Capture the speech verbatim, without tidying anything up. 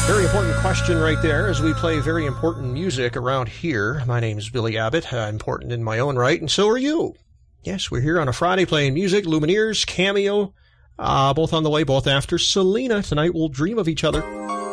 Very important question right there as we play very important music around here. My name is Billy Abbott, uh, important in my own right, and so are you. Yes, we're here on a Friday playing music, Lumineers, Cameo, uh, both on the way, both after Selena. Tonight we'll dream of each other.